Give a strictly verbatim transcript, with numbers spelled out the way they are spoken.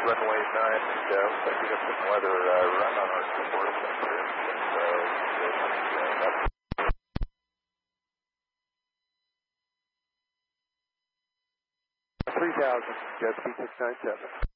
runway nine, and uh, looks like we got some weather uh, right on our support center. So, uh, that's three thousand, Jet Ski six nine seven.